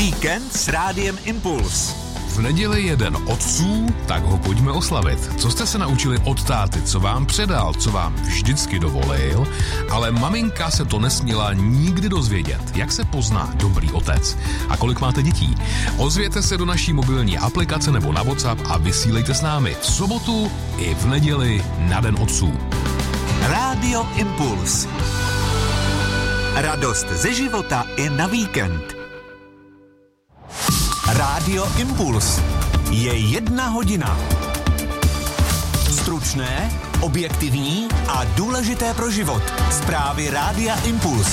Víkend s Rádiem Impuls. V neděli je den otců, tak ho pojďme oslavit. Co jste se naučili od táty, co vám předal, co vám vždycky dovolil, ale maminka se to nesměla nikdy dozvědět. Jak se pozná dobrý otec? A kolik máte dětí? Ozvěte se do naší mobilní aplikace nebo na WhatsApp a vysílejte s námi v sobotu i v neděli na den otců. Rádio Impuls. Radost ze života i na víkend. Rádio Impuls. Je 1 hodina. Stručné, objektivní a důležité pro život. Zprávy Rádia Impuls.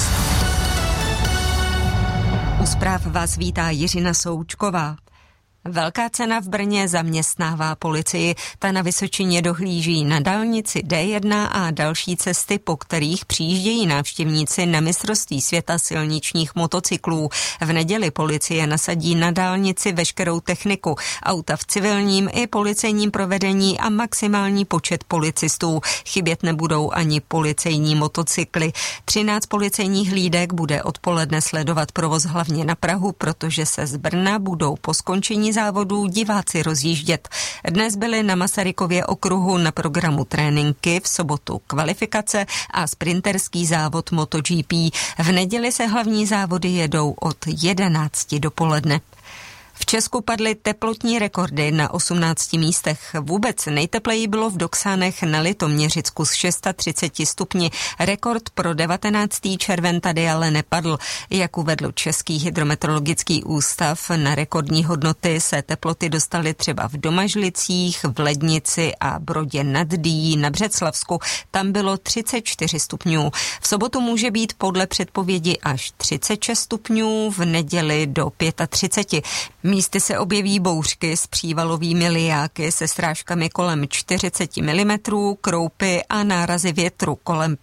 U zpráv vás vítá Jiřina Součková. Velká cena v Brně zaměstnává policii. Ta na Vysočině dohlíží na dálnici D1 a další cesty, po kterých přijíždějí návštěvníci na mistrovství světa silničních motocyklů. V neděli policie nasadí na dálnici veškerou techniku, auta v civilním i policejním provedení a maximální počet policistů. Chybět nebudou ani policejní motocykly. 13 policejních hlídek bude odpoledne sledovat provoz hlavně na Prahu, protože se z Brna budou po skončení závodů diváci rozjíždět. Dnes byly na Masarykově okruhu na programu tréninky, v sobotu kvalifikace a sprinterský závod MotoGP. V neděli se hlavní závody jedou od 11 dopoledne. V Česku padly teplotní rekordy na 18 místech. Vůbec nejtepleji bylo v Doksánech na Litoměřicku s 630 stupni. Rekord pro 19. červen tady ale nepadl. Jak uvedl Český hydrometeorologický ústav, na rekordní hodnoty se teploty dostaly třeba v Domažlicích, v Lednici a Brodě nad Dyjí na Břeclavsku. Tam bylo 34 stupňů. V sobotu může být podle předpovědi až 36 stupňů, v neděli do 35. Místy se objeví bouřky s přívalovými lijáky se srážkami kolem 40 mm, kroupy a nárazy větru kolem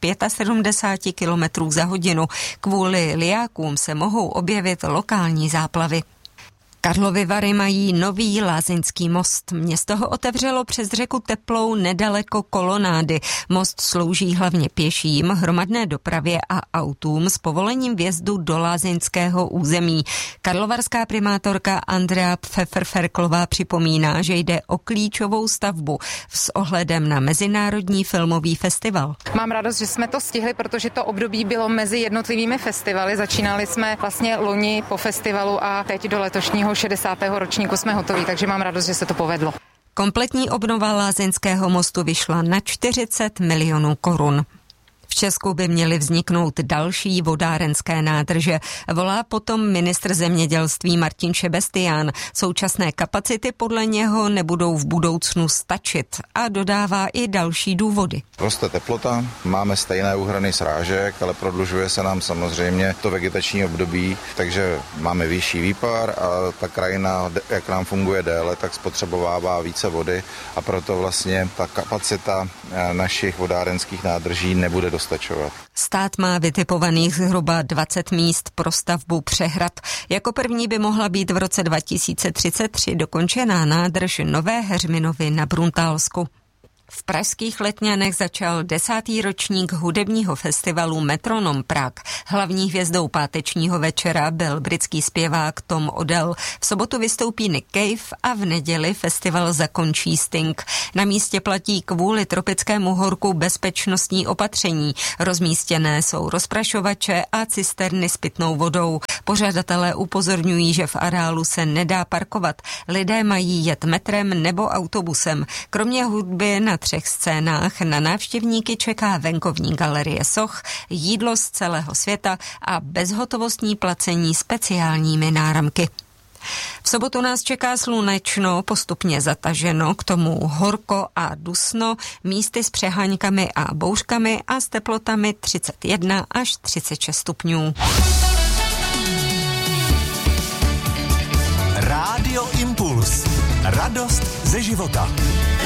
75 km za hodinu. Kvůli lijákům se mohou objevit lokální záplavy. Karlovy Vary mají nový lázeňský most. Město ho otevřelo přes řeku Teplou nedaleko Kolonády. Most slouží hlavně pěším, hromadné dopravě a autům s povolením vjezdu do lázeňského území. Karlovarská primátorka Andrea Pfeffer-Ferklová připomíná, že jde o klíčovou stavbu s ohledem na Mezinárodní filmový festival. Mám radost, že jsme to stihli, protože to období bylo mezi jednotlivými festivaly. Začínali jsme vlastně loni po festivalu a teď do letošního 60. ročníku jsme hotoví, takže mám radost, že se to povedlo. Kompletní obnova lázeňského mostu vyšla na 40 milionů korun. V Česku by měly vzniknout další vodárenské nádrže. Volá potom ministr zemědělství Martin Šebestián. Současné kapacity podle něho nebudou v budoucnu stačit a dodává i další důvody. Roste teplota, máme stejné úhrany srážek, ale prodlužuje se nám samozřejmě to vegetační období, takže máme vyšší výpar a ta krajina, jak nám funguje déle, tak spotřebovává více vody a proto vlastně ta kapacita našich vodárenských nádrží nebude dostačovat. Stát má vytipovaných zhruba 20 míst pro stavbu přehrad. Jako první by mohla být v roce 2033 dokončená nádrž Nové Heřminovy na Bruntálsku. V pražských Letňanech začal 10. ročník hudebního festivalu Metronom Prague. Hlavní hvězdou pátečního večera byl britský zpěvák Tom Odell. V sobotu vystoupí Nick Cave a v neděli festival zakončí Sting. Na místě platí kvůli tropickému horku bezpečnostní opatření. Rozmístěné jsou rozprašovače a cisterny s pitnou vodou. Pořadatelé upozorňují, že v areálu se nedá parkovat. Lidé mají jet metrem nebo autobusem. Kromě hudby na 3 scénách na návštěvníky čeká venkovní galerie soch, jídlo z celého světa a bezhotovostní placení speciálními náramky. V sobotu nás čeká slunečno, postupně zataženo, k tomu horko a dusno, místy s přeháňkami a bouřkami a s teplotami 31 až 36 stupňů. Rádio Impuls. Radost ze života.